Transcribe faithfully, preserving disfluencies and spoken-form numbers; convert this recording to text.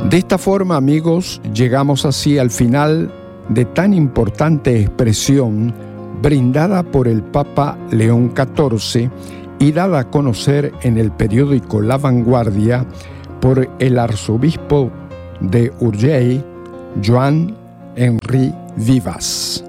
De esta forma, amigos, llegamos así al final de tan importante expresión brindada por el Papa León catorce y dada a conocer en el periódico La Vanguardia por el arzobispo de Urgell, Joan Henry Vivas.